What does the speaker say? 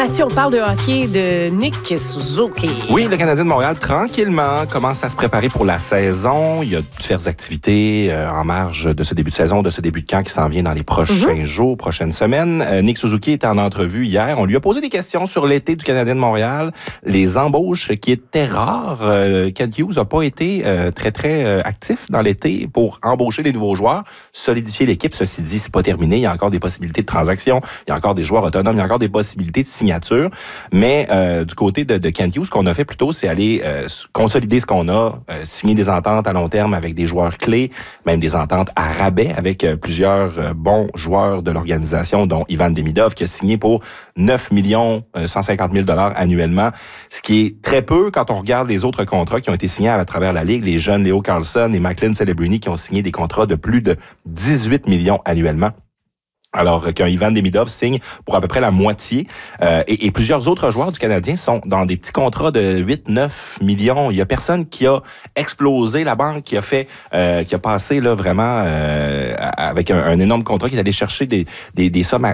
Mathieu, on parle de hockey de Nick Suzuki. Oui, le Canadien de Montréal, tranquillement, commence à se préparer pour la saison. Il y a diverses activités en marge de ce début de saison, de ce début de camp qui s'en vient dans les prochains jours, prochaines semaines. Nick Suzuki était en entrevue hier. On lui a posé des questions sur l'été du Canadien de Montréal, les embauches qui étaient rares. Kent Hughes n'a pas été très actif dans l'été pour embaucher des nouveaux joueurs, solidifier l'équipe. Ceci dit, c'est pas terminé. Il y a encore des possibilités de transactions. Il y a encore des joueurs autonomes. Il y a encore des possibilités de signature. Mais du côté de Kent Hughes, ce qu'on a fait plutôt, c'est aller consolider ce qu'on a, signer des ententes à long terme avec des joueurs clés, même des ententes à rabais avec plusieurs bons joueurs de l'organisation, dont Ivan Demidov, qui a signé pour 9 150 000 $ annuellement, ce qui est très peu quand on regarde les autres contrats qui ont été signés à travers la Ligue, les jeunes Leo Carlsson et Macklin Celebrini qui ont signé des contrats de plus de 18 millions annuellement. Alors qu'un Ivan Demidov signe pour à peu près la moitié. Et plusieurs autres joueurs du Canadien sont dans des petits contrats de 8-9 millions. Il y a personne qui a explosé la banque, qui a passé là vraiment avec un énorme contrat, qui est allé chercher des sommes